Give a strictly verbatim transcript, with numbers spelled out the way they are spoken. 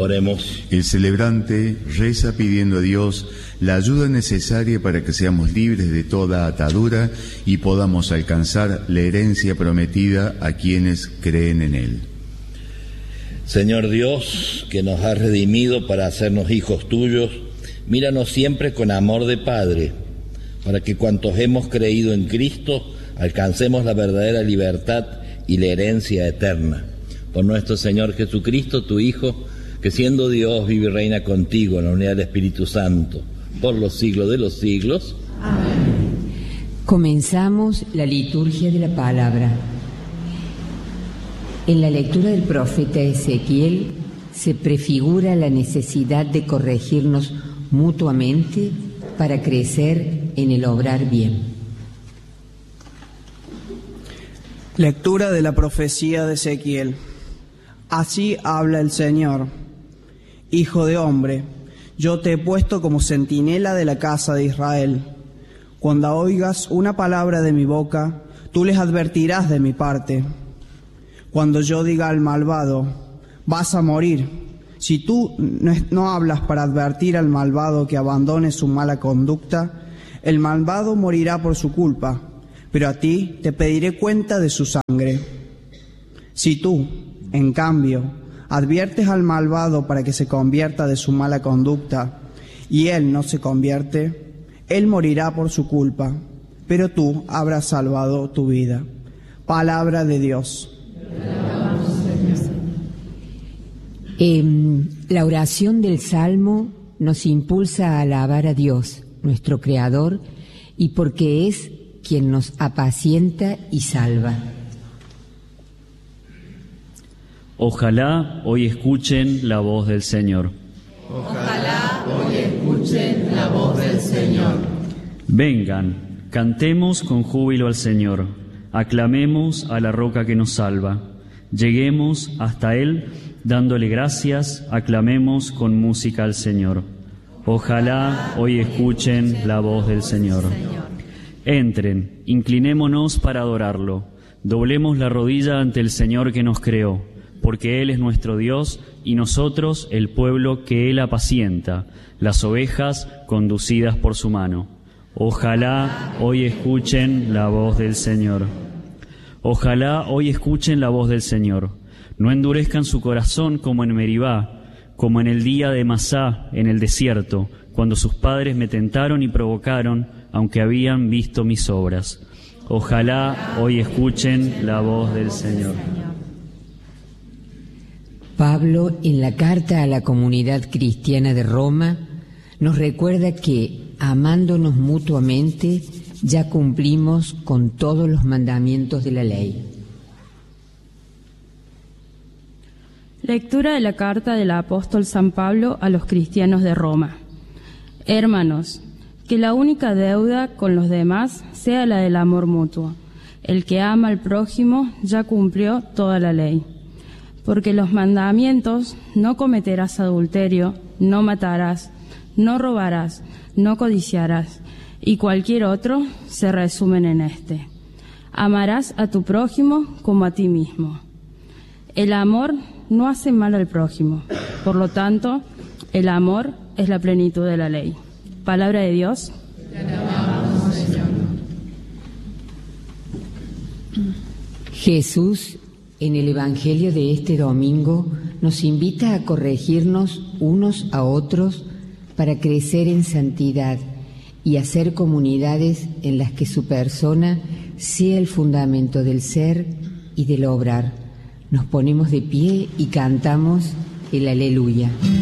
Oremos. El celebrante reza pidiendo a Dios la ayuda necesaria para que seamos libres de toda atadura y podamos alcanzar la herencia prometida a quienes creen en Él. Señor Dios, que nos has redimido para hacernos hijos tuyos, míranos siempre con amor de Padre, para que cuantos hemos creído en Cristo alcancemos la verdadera libertad y la herencia eterna. Por nuestro Señor Jesucristo, tu Hijo, que siendo Dios vive y reina contigo en la unidad del Espíritu Santo, por los siglos de los siglos. Amén. Comenzamos la liturgia de la palabra. En la lectura del profeta Ezequiel se prefigura la necesidad de corregirnos mutuamente para crecer en el obrar bien. Lectura de la profecía de Ezequiel. Así habla el Señor: Hijo de hombre, yo te he puesto como centinela de la casa de Israel. Cuando oigas una palabra de mi boca, tú les advertirás de mi parte. Cuando yo diga al malvado, vas a morir, si tú no hablas para advertir al malvado que abandone su mala conducta, el malvado morirá por su culpa, pero a ti te pediré cuenta de su sangre. Si tú, en cambio, adviertes al malvado para que se convierta de su mala conducta, y él no se convierte, él morirá por su culpa, pero tú habrás salvado tu vida. Palabra de Dios. Eh, la oración del Salmo nos impulsa a alabar a Dios, nuestro Creador, y porque es quien nos apacienta y salva. Ojalá hoy escuchen la voz del Señor. Ojalá hoy escuchen la voz del Señor. Vengan, cantemos con júbilo al Señor, aclamemos a la roca que nos salva. Lleguemos hasta Él, dándole gracias, aclamemos con música al Señor. Ojalá hoy escuchen la voz del Señor. Entren, inclinémonos para adorarlo, doblemos la rodilla ante el Señor que nos creó, porque Él es nuestro Dios y nosotros el pueblo que Él apacienta, las ovejas conducidas por su mano. Ojalá hoy escuchen la voz del Señor. Ojalá hoy escuchen la voz del Señor. No endurezcan su corazón como en Meribá, como en el día de Masá, en el desierto, cuando sus padres me tentaron y provocaron, aunque habían visto mis obras. Ojalá hoy escuchen la voz del Señor. Pablo, en la carta a la comunidad cristiana de Roma, nos recuerda que, amándonos mutuamente, ya cumplimos con todos los mandamientos de la ley. Lectura de la carta del apóstol San Pablo a los cristianos de Roma. Hermanos, que la única deuda con los demás sea la del amor mutuo. El que ama al prójimo ya cumplió toda la ley. Porque los mandamientos: no cometerás adulterio, no matarás, no robarás, no codiciarás, y cualquier otro, se resumen en este: amarás a tu prójimo como a ti mismo. El amor no hace mal al prójimo, por lo tanto, el amor es la plenitud de la ley. Palabra de Dios. Te alabamos, Señor. Jesús, en el Evangelio de este domingo, nos invita a corregirnos unos a otros para crecer en santidad y hacer comunidades en las que su persona sea el fundamento del ser y del obrar. Nos ponemos de pie y cantamos el Aleluya.